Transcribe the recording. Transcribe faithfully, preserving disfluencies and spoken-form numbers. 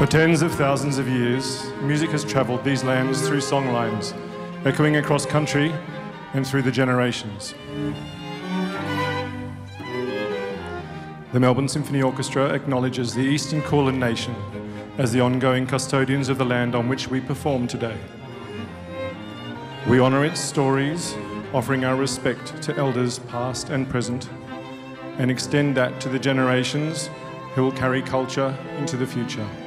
For tens of thousands of years, music has travelled these lands through songlines, echoing across country and through the generations. The Melbourne Symphony Orchestra acknowledges the Eastern Kulin Nation as the ongoing custodians of the land on which we perform today. We honour its stories, offering our respect to elders past and present, and extend that to the generations who will carry culture into the future.